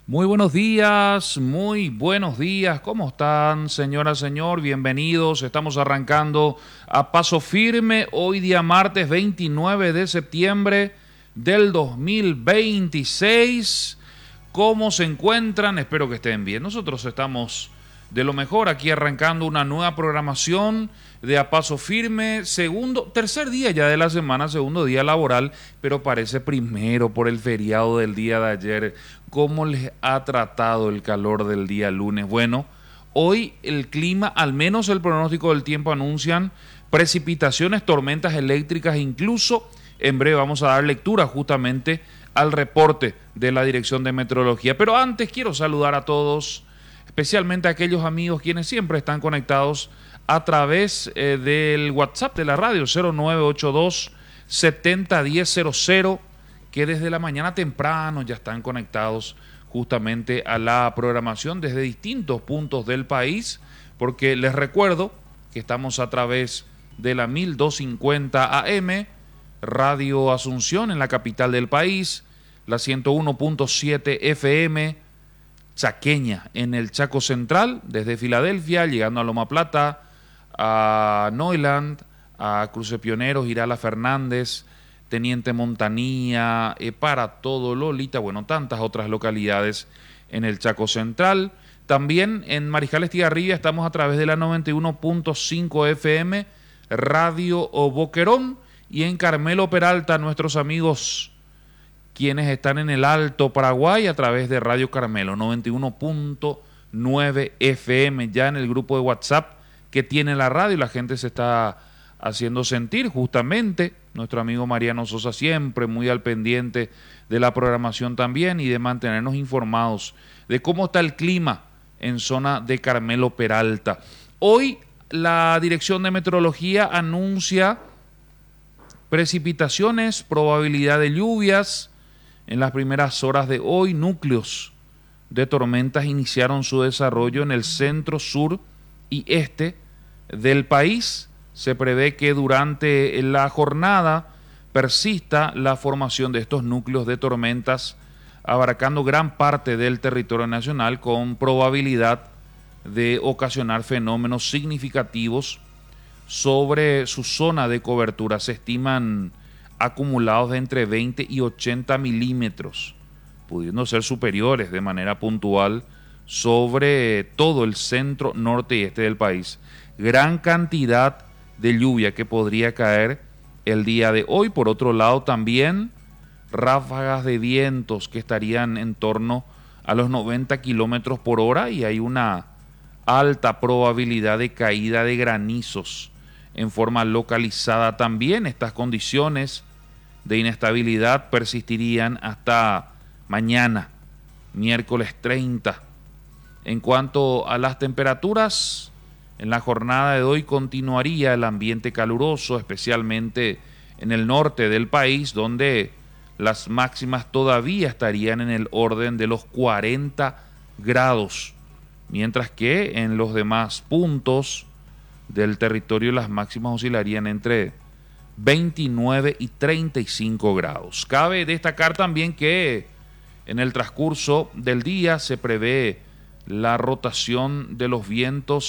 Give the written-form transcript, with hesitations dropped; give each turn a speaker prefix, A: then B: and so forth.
A: Muy buenos días. ¿Cómo están, señora, señor? Bienvenidos. Estamos arrancando a paso firme hoy día martes 29 de septiembre del 2026. ¿Cómo se encuentran? Espero que estén bien. Nosotros estamos de lo mejor aquí arrancando una nueva programación de A Paso Firme, tercer día ya de la semana, segundo día laboral, pero parece primero por el feriado del día de ayer. ¿Cómo les ha tratado el calor del día lunes? Bueno, hoy el clima, al menos el pronóstico del tiempo anuncian precipitaciones, tormentas eléctricas, incluso en breve vamos a dar lectura justamente al reporte de la Dirección de Meteorología. Pero antes quiero saludar a todos, especialmente a aquellos amigos quienes siempre están conectados a través del WhatsApp de la radio 0982 701000, que desde la mañana temprano ya están conectados justamente a la programación desde distintos puntos del país, porque les recuerdo que estamos a través de la 1250 AM, Radio Asunción en la capital del país, la 101.7 FM, Chaqueña en el Chaco Central, desde Filadelfia, llegando a Loma Plata, a Neuland, a Cruce Pioneros, Irala Fernández, Teniente Montanía, para todo Lolita, bueno, tantas otras localidades en el Chaco Central. También en Mariscal Estigarribia estamos a través de la 91.5 FM, Radio Boquerón, y en Carmelo Peralta, nuestros amigos quienes están en el Alto Paraguay a través de Radio Carmelo 91.9 FM, ya en el grupo de WhatsApp que tiene la radio. La gente se está haciendo sentir justamente. Nuestro amigo Mariano Sosa siempre muy al pendiente de la programación también y de mantenernos informados de cómo está el clima en zona de Carmelo Peralta. Hoy la Dirección de Meteorología anuncia precipitaciones, probabilidad de lluvias. En las primeras horas de hoy, núcleos de tormentas iniciaron su desarrollo en el centro, sur y este del país. Se prevé que durante la jornada persista la formación de estos núcleos de tormentas, abarcando gran parte del territorio nacional, con probabilidad de ocasionar fenómenos significativos sobre su zona de cobertura. Se estiman acumulados de entre 20 y 80 milímetros, pudiendo ser superiores de manera puntual sobre todo el centro, norte y este del país. Gran cantidad de lluvia que podría caer el día de hoy. Por otro lado, también ráfagas de vientos que estarían en torno a los 90 kilómetros por hora, y hay una alta probabilidad de caída de granizos en forma localizada también. Estas condiciones de inestabilidad persistirían hasta mañana, miércoles 30. En cuanto a las temperaturas, en la jornada de hoy continuaría el ambiente caluroso, especialmente en el norte del país, donde las máximas todavía estarían en el orden de los 40 grados, mientras que en los demás puntos del territorio las máximas oscilarían entre 29 y 35 grados. Cabe destacar también que en el transcurso del día se prevé la rotación de los vientos